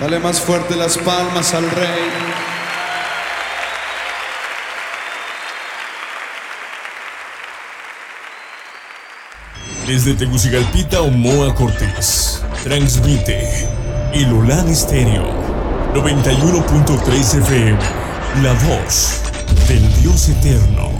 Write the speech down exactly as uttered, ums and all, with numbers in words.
Dale más fuerte las palmas al Rey. Desde Tegucigalpita, Omoa Cortés, transmite El Olán Estéreo noventa y uno punto tres F M, la voz del Dios eterno.